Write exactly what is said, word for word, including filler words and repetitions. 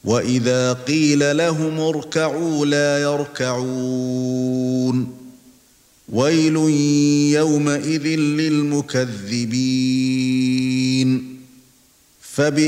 وَإِذَا قِيلَ لَهُمُ ارْكَعُوا لَا يَرْكَعُونَ وَيْلٌ يَوْمَئِذٍ لِلْمُكَذِّبِينَ